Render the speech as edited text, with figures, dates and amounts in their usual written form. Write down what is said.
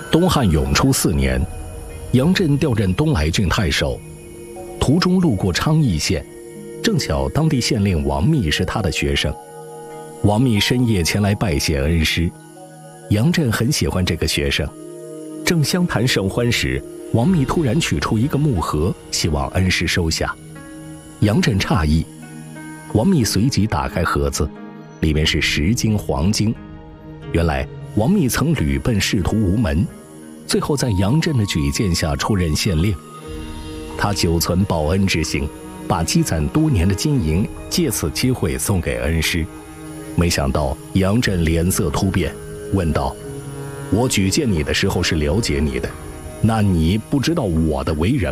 东汉永初4年，杨震调任东莱郡太守，途中路过昌邑县，正巧当地县令王密是他的学生。王密深夜前来拜谢恩师，杨震很喜欢这个学生。正相谈甚欢时，王密突然取出一个木盒，希望恩师收下。杨震诧异，王密随即打开盒子，里面是10斤黄金。原来王密曾屡奔仕途无门，最后在杨震的举荐下出任县令。他久存报恩之心，把积攒多年的金银借此机会送给恩师。没想到杨震脸色突变，问道：我举荐你的时候是了解你的，那你不知道我的为人